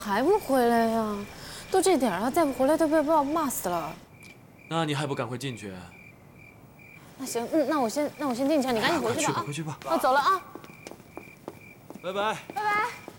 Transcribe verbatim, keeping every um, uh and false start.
还不回来呀？都这点了，再不回来都被爸骂死了。 那你还不赶快进去？ 那行，嗯，那我先那我先进去，你赶紧回去吧啊！ 回去吧， 我走了啊， 拜拜， 拜拜。